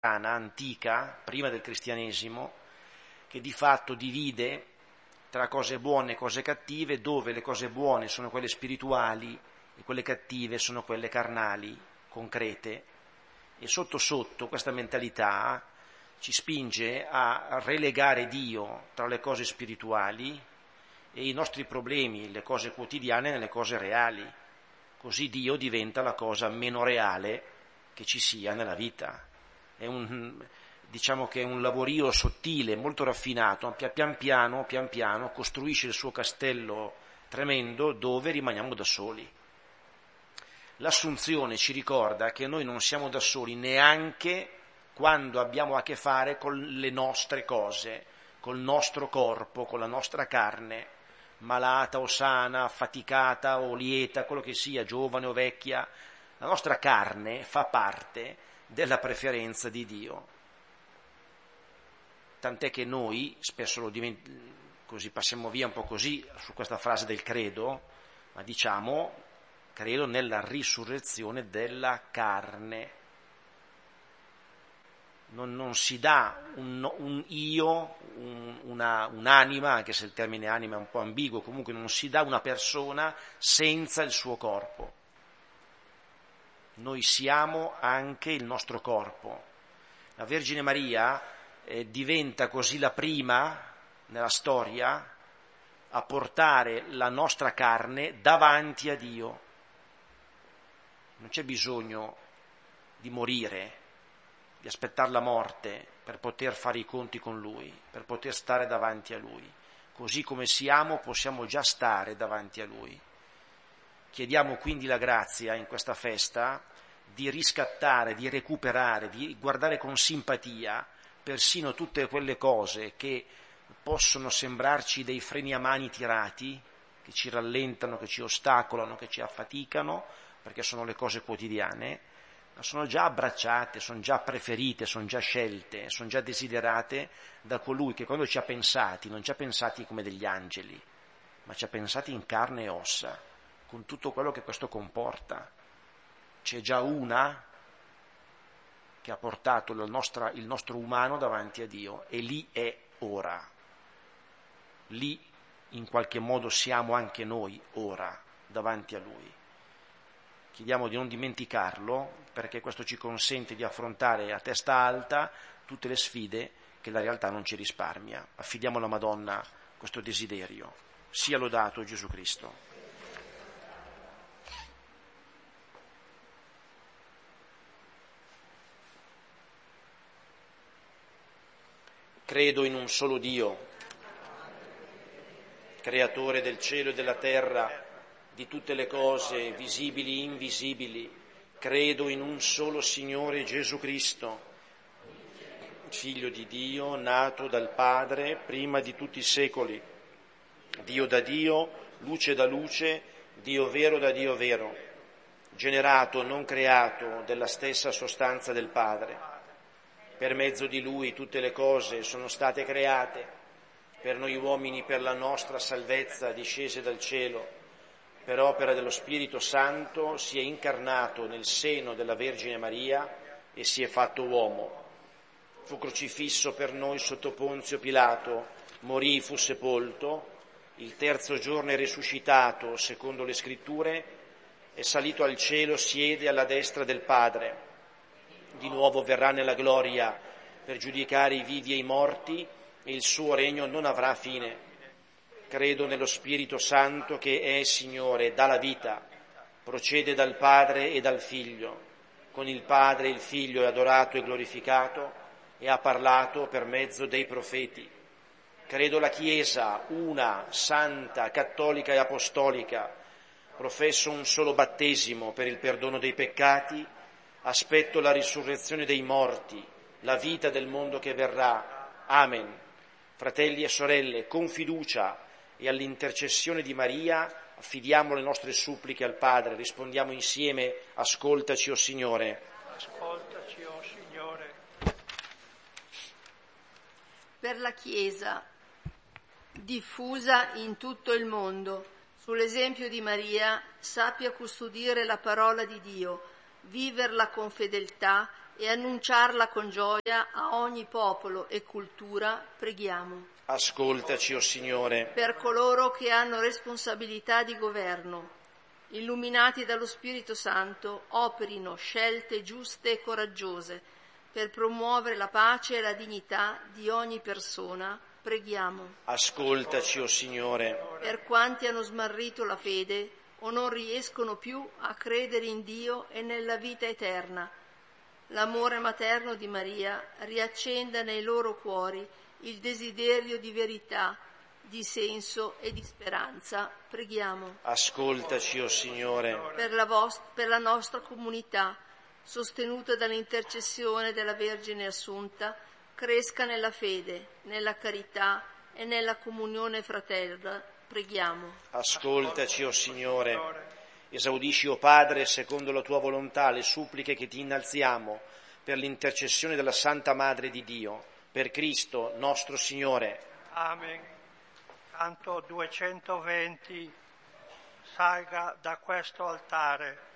antica, prima del cristianesimo, che di fatto divide tra cose buone e cose cattive, dove le cose buone sono quelle spirituali e quelle cattive sono quelle carnali, concrete, e sotto sotto questa mentalità ci spinge a relegare Dio tra le cose spirituali e i nostri problemi, le cose quotidiane, nelle cose reali. Così Dio diventa la cosa meno reale che ci sia nella vita. Diciamo che è un lavorio sottile, molto raffinato, pian piano costruisce il suo castello tremendo dove rimaniamo da soli. L'Assunzione ci ricorda che noi non siamo da soli neanche quando abbiamo a che fare con le nostre cose, col nostro corpo, con la nostra carne, malata o sana, affaticata o lieta, quello che sia, giovane o vecchia. La nostra carne fa parte della preferenza di Dio. Tant'è che noi spesso così passiamo via un po' così su questa frase del credo, ma diciamo credo nella risurrezione della carne. Non si dà un io, un'anima, anche se il termine anima è un po' ambiguo, comunque non si dà una persona senza il suo corpo. Noi siamo anche il nostro corpo. La Vergine Maria diventa così la prima nella storia a portare la nostra carne davanti a Dio. Non c'è bisogno di morire, di aspettare la morte per poter fare i conti con Lui, per poter stare davanti a Lui. Così come siamo possiamo già stare davanti a Lui. Chiediamo quindi la grazia in questa festa di riscattare, di recuperare, di guardare con simpatia persino tutte quelle cose che possono sembrarci dei freni a mani tirati, che ci rallentano, che ci ostacolano, che ci affaticano, perché sono le cose quotidiane, ma sono già abbracciate, sono già preferite, sono già scelte, sono già desiderate da colui che quando ci ha pensati, non ci ha pensati come degli angeli, ma ci ha pensati in carne e ossa, con tutto quello che questo comporta. C'è già una che ha portato il nostro umano davanti a Dio e lì è ora. Lì in qualche modo siamo anche noi ora davanti a Lui. Chiediamo di non dimenticarlo perché questo ci consente di affrontare a testa alta tutte le sfide che la realtà non ci risparmia. Affidiamo alla Madonna questo desiderio. Sia lodato Gesù Cristo. Credo in un solo Dio, creatore del cielo e della terra, di tutte le cose visibili e invisibili. Credo in un solo Signore Gesù Cristo, Figlio di Dio, nato dal Padre prima di tutti i secoli, Dio da Dio, luce da luce, Dio vero da Dio vero, generato, non creato, della stessa sostanza del Padre. Per mezzo di Lui tutte le cose sono state create, per noi uomini, per la nostra salvezza discese dal cielo, per opera dello Spirito Santo si è incarnato nel seno della Vergine Maria e si è fatto uomo. Fu crocifisso per noi sotto Ponzio Pilato, morì, fu sepolto, il terzo giorno è risuscitato, secondo le Scritture, è salito al cielo, siede alla destra del Padre. Di nuovo verrà nella gloria per giudicare i vivi e i morti e il suo regno non avrà fine. Credo nello Spirito Santo che è Signore e dà la vita, procede dal Padre e dal Figlio. Con il Padre il Figlio è adorato e glorificato e ha parlato per mezzo dei profeti. Credo la Chiesa, una, santa, cattolica e apostolica. Professo un solo battesimo per il perdono dei peccati. Aspetto la risurrezione dei morti, la vita del mondo che verrà. Amen. Fratelli e sorelle, con fiducia e all'intercessione di Maria affidiamo le nostre suppliche al Padre. Rispondiamo insieme: ascoltaci, o Signore. Ascoltaci, o Signore. Per la Chiesa, diffusa in tutto il mondo, sull'esempio di Maria, sappia custodire la parola di Dio, viverla con fedeltà e annunciarla con gioia a ogni popolo e cultura, preghiamo. Ascoltaci, o Signore. Per coloro che hanno responsabilità di governo, illuminati dallo Spirito Santo, operino scelte giuste e coraggiose per promuovere la pace e la dignità di ogni persona, preghiamo. Ascoltaci, o Signore. Per quanti hanno smarrito la fede o non riescono più a credere in Dio e nella vita eterna, l'amore materno di Maria riaccenda nei loro cuori il desiderio di verità, di senso e di speranza, preghiamo. Ascoltaci, o Signore. Per la nostra comunità, sostenuta dall'intercessione della Vergine Assunta, cresca nella fede, nella carità e nella comunione fraterna, preghiamo. Ascoltaci, o Signore. Esaudisci, o Padre, secondo la tua volontà, le suppliche che ti innalziamo per l'intercessione della Santa Madre di Dio, per Cristo nostro Signore. Amen. Canto 220 salga da questo altare.